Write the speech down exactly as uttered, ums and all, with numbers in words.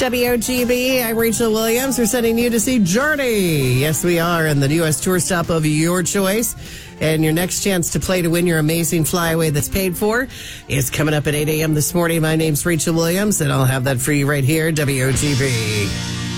W O G B, I'm Rachel Williams. We're sending you to see Journey. Yes, we are, and the U S tour stop of your choice. And your next chance to play to win your amazing flyaway that's paid for is coming up at eight a.m. this morning. My name's Rachel Williams, and I'll have that for you right here, W O G B.